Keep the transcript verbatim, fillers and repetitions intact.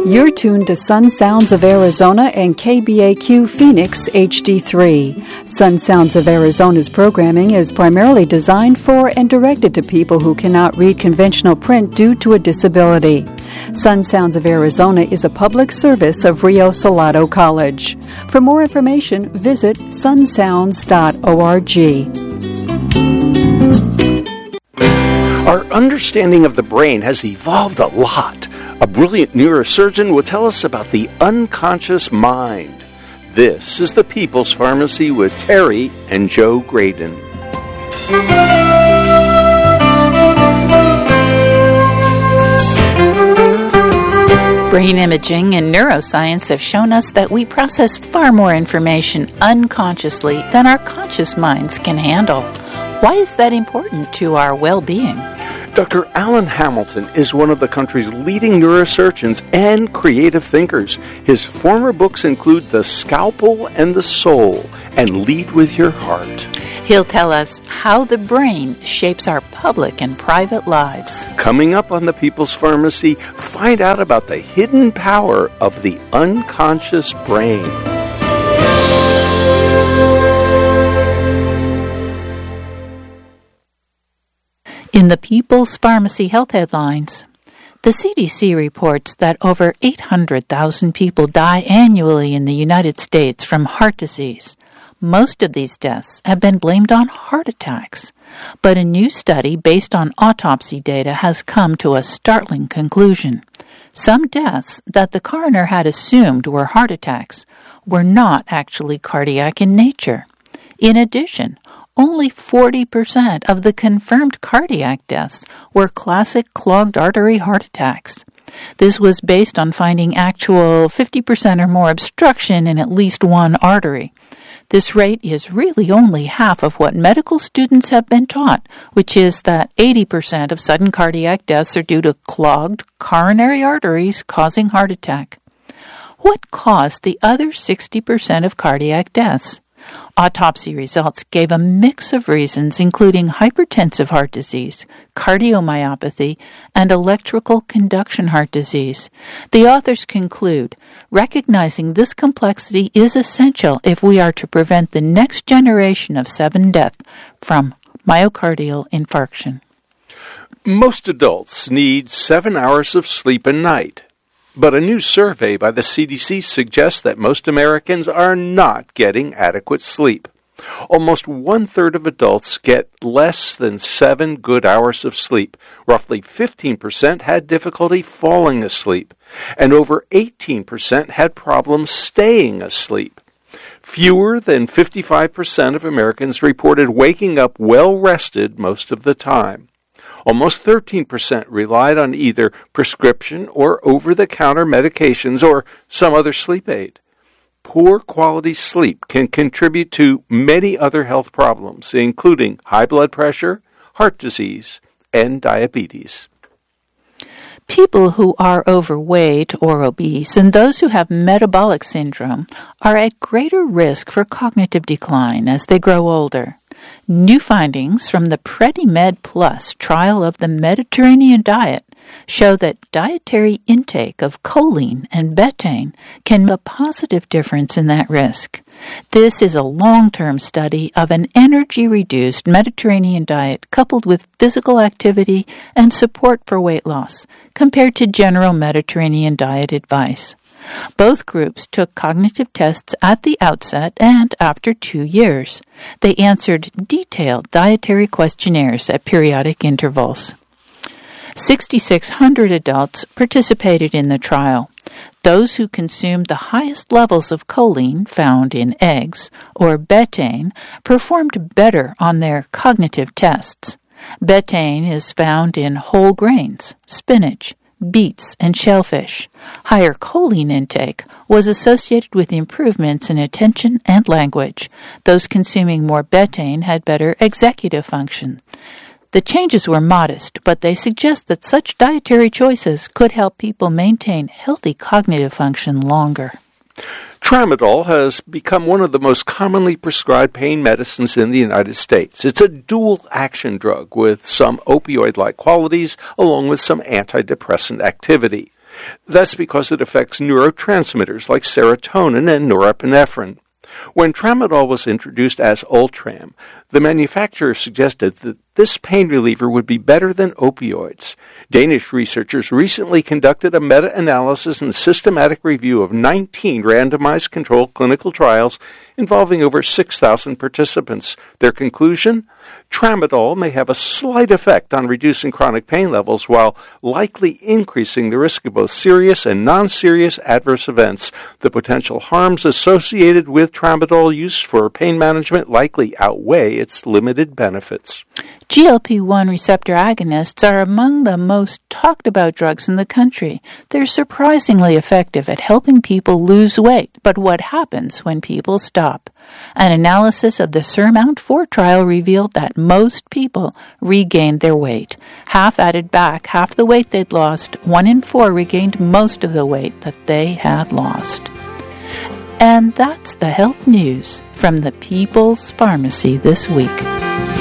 You're tuned to Sun Sounds of Arizona and K B A Q Phoenix H D three. Sun Sounds of Arizona's programming is primarily designed for and directed to people who cannot read conventional print due to a disability. Sun Sounds of Arizona is a public service of Rio Salado College. For more information, visit sun sounds dot org. Our understanding of the brain has evolved a lot. A brilliant neurosurgeon will tell us about the unconscious mind. This is the People's Pharmacy with Terry and Joe Graydon. Brain imaging and neuroscience have shown us that we process far more information unconsciously than our conscious minds can handle. Why is that important to our well-being? Doctor Alan Hamilton is one of the country's leading neurosurgeons and creative thinkers. His former books include The Scalpel and the Soul and Lead with Your Heart. He'll tell us how the brain shapes our public and private lives. Coming up on the People's Pharmacy, find out about the hidden power of the unconscious brain. In the People's Pharmacy Health Headlines, the C D C reports that over eight hundred thousand people die annually in the United States from heart disease. Most of these deaths have been blamed on heart attacks, but a new study based on autopsy data has come to a startling conclusion. Some deaths that the coroner had assumed were heart attacks were not actually cardiac in nature. In addition, only forty percent of the confirmed cardiac deaths were classic clogged artery heart attacks. This was based on finding actual fifty percent or more obstruction in at least one artery. This rate is really only half of what medical students have been taught, which is that eighty percent of sudden cardiac deaths are due to clogged coronary arteries causing heart attack. What caused the other sixty percent of cardiac deaths? Autopsy results gave a mix of reasons, including hypertensive heart disease, cardiomyopathy, and electrical conduction heart disease. The authors conclude, recognizing this complexity is essential if we are to prevent the next generation of sudden death from myocardial infarction. Most adults need seven hours of sleep a night. But a new survey by the C D C suggests that most Americans are not getting adequate sleep. Almost one-third of adults get less than seven good hours of sleep. Roughly fifteen percent had difficulty falling asleep, and over eighteen percent had problems staying asleep. Fewer than fifty-five percent of Americans reported waking up well-rested most of the time. Almost thirteen percent relied on either prescription or over-the-counter medications or some other sleep aid. Poor quality sleep can contribute to many other health problems, including high blood pressure, heart disease, and diabetes. People who are overweight or obese and those who have metabolic syndrome are at greater risk for cognitive decline as they grow older. New findings from the PrediMed Plus trial of the Mediterranean diet show that dietary intake of choline and betaine can make a positive difference in that risk. This is a long-term study of an energy-reduced Mediterranean diet coupled with physical activity and support for weight loss, compared to general Mediterranean diet advice. Both groups took cognitive tests at the outset and after two years. They answered detailed dietary questionnaires at periodic intervals. six thousand six hundred adults participated in the trial. Those who consumed the highest levels of choline found in eggs or betaine performed better on their cognitive tests. Betaine is found in whole grains, spinach, beets, and shellfish. Higher choline intake was associated with improvements in attention and language. Those consuming more betaine had better executive function. The changes were modest, but they suggest that such dietary choices could help people maintain healthy cognitive function longer. Tramadol has become one of the most commonly prescribed pain medicines in the United States. It's a dual-action drug with some opioid-like qualities along with some antidepressant activity. That's because it affects neurotransmitters like serotonin and norepinephrine. When tramadol was introduced as Ultram, the manufacturer suggested that this pain reliever would be better than opioids. Danish researchers recently conducted a meta-analysis and systematic review of nineteen randomized controlled clinical trials involving over six thousand participants. Their conclusion? Tramadol may have a slight effect on reducing chronic pain levels while likely increasing the risk of both serious and non-serious adverse events. The potential harms associated with tramadol use for pain management likely outweigh its limited benefits. G L P one receptor agonists are among the most talked about drugs in the country. They're surprisingly effective at helping people lose weight, but what happens when people stop? An analysis of the SURMOUNT four trial revealed that most people regained their weight. Half added back half the weight they'd lost. One in four regained most of the weight that they had lost. And that's the health news from the People's Pharmacy this week.